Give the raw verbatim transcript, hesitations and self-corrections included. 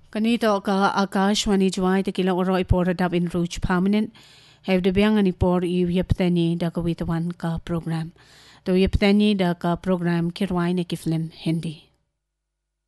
Kanito ka Akashwani Jwai te kila oro ipora dab in Rouge permanent. Have the biang ani por i yaptani da kawitawan ka program. Do yaptani da ka program kirwai ne kiflim Hindi.